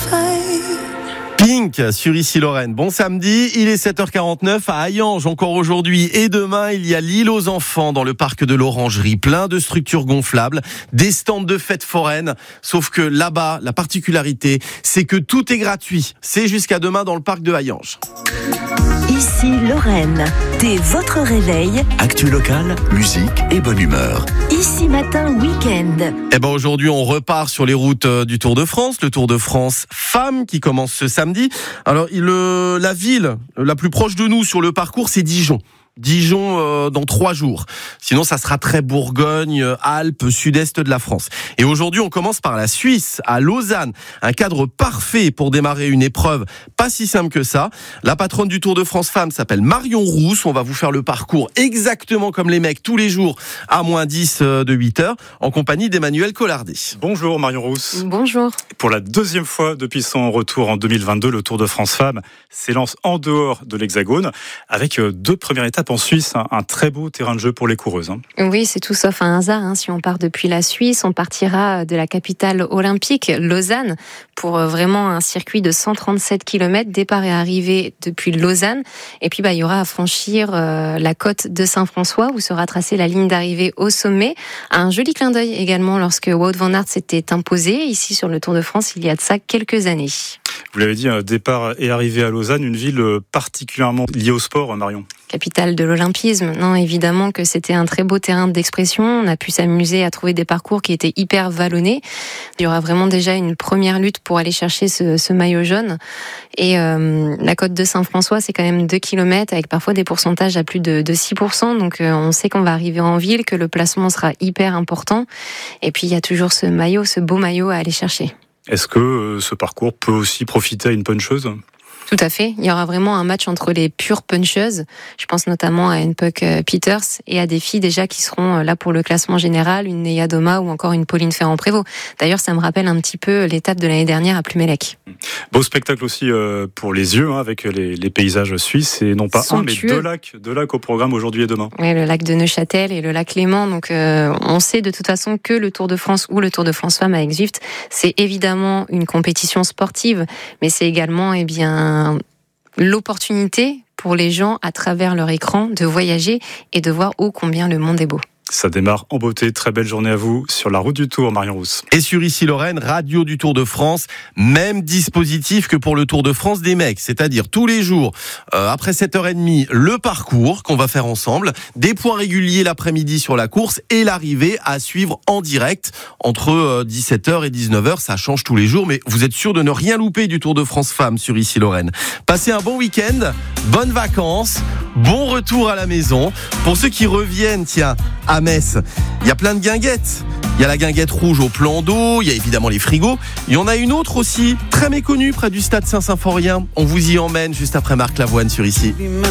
Pink sur Ici Lorraine. Bon samedi, il est 7h49 à Hayange. Encore aujourd'hui et demain, il y a l'île aux enfants dans le parc de l'Orangerie. Plein de structures gonflables, des stands de fêtes foraines. Sauf que là-bas, la particularité, c'est que tout est gratuit. C'est jusqu'à demain dans le parc de Hayange. Ici Lorraine, dès votre réveil. Actu locale, musique et bonne humeur. Ici Matin Week-end. Eh ben aujourd'hui, on repart sur les routes du Tour de France, le Tour de France Femmes qui commence ce samedi. Alors, la ville la plus proche de nous sur le parcours, c'est Dijon. Dijon dans 3 jours. Sinon, ça sera très Bourgogne, Alpes, sud-est de la France. Et aujourd'hui, on commence par la Suisse, à Lausanne. Un cadre parfait pour démarrer une épreuve pas si simple que ça. La patronne du Tour de France Femmes s'appelle Marion Rousse. On va vous faire le parcours exactement comme les mecs tous les jours à moins 10 de 8h en compagnie d'Emmanuel Collardet. Bonjour Marion Rousse. Bonjour. Pour la 2e fois depuis son retour en 2022, le Tour de France Femmes s'élance en dehors de l'Hexagone avec 2 premières étapes en Suisse, un très beau terrain de jeu pour les coureuses. Oui, c'est tout sauf un hasard. Si on part depuis la Suisse, on partira de la capitale olympique, Lausanne, pour vraiment un circuit de 137 km, départ et arrivée depuis Lausanne. Et puis, il y aura à franchir la côte de Saint-François, où sera tracée la ligne d'arrivée au sommet. Un joli clin d'œil également lorsque Wout van Aert s'était imposé ici sur le Tour de France il y a de ça quelques années. Vous l'avez dit, départ et arrivée à Lausanne, une ville particulièrement liée au sport, Marion. Capitale de l'olympisme. Non, évidemment que c'était un très beau terrain d'expression. On a pu s'amuser à trouver des parcours qui étaient hyper vallonnés. Il y aura vraiment déjà une première lutte pour aller chercher ce maillot jaune. Et la côte de Saint-François, c'est quand même 2 km avec parfois des pourcentages à plus de 6%. Donc on sait qu'on va arriver en ville, que le placement sera hyper important. Et puis il y a toujours ce beau maillot à aller chercher. Est-ce que ce parcours peut aussi profiter à une puncheuse ? Tout à fait. Il y aura vraiment un match entre les pures puncheuses. Je pense notamment à une Puck Peters et à des filles déjà qui seront là pour le classement général, une Néa Doma ou encore une Pauline Ferrand-Prévot. D'ailleurs, ça me rappelle un petit peu l'étape de l'année dernière à Plumelec. Beau spectacle aussi pour les yeux, avec les paysages suisses et non pas somptueux. Un, mais deux lacs au programme aujourd'hui et demain. Oui, le lac de Neuchâtel et le lac Léman. Donc, on sait de toute façon que le Tour de France ou le Tour de France Femmes avec Zwift, c'est évidemment une compétition sportive, mais c'est également, l'opportunité pour les gens, à travers leur écran, de voyager et de voir ô combien le monde est beau. Ça démarre en beauté. Très belle journée à vous sur la route du Tour, Marion Rousse. Et sur Ici Lorraine, radio du Tour de France, même dispositif que pour le Tour de France des mecs. C'est-à-dire tous les jours, après 7h30, le parcours qu'on va faire ensemble, des points réguliers l'après-midi sur la course et l'arrivée à suivre en direct entre 17h et 19h. Ça change tous les jours, mais vous êtes sûr de ne rien louper du Tour de France Femmes sur Ici Lorraine. Passez un bon week-end, bonnes vacances, bon retour à la maison. Pour ceux qui reviennent, à Metz, il y a plein de guinguettes. Il y a la guinguette rouge au plan d'eau, il y a évidemment les frigos. Il y en a une autre aussi, très méconnue, près du stade Saint-Symphorien. On vous y emmène juste après Marc Lavoine sur Ici.